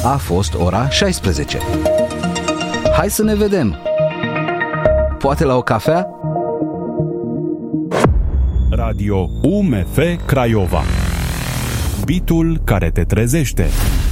A fost ora 16. Hai să ne vedem! Poate la o cafea? Radio UMF Craiova. Bitul care te trezește.